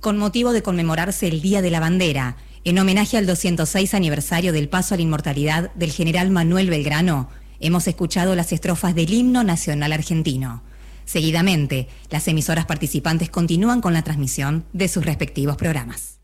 Con motivo de conmemorarse el Día de la Bandera, en homenaje al 206 aniversario del paso a la inmortalidad del general Manuel Belgrano, hemos escuchado las estrofas del himno nacional argentino. Seguidamente, las emisoras participantes continúan con la transmisión de sus respectivos programas.